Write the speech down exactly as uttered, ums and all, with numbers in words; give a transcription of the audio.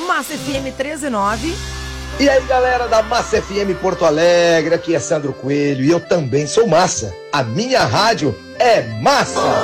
Massa F M treze nove. E aí, galera da Massa F M Porto Alegre, aqui é Sandro Coelho e eu também sou massa. A minha rádio é massa!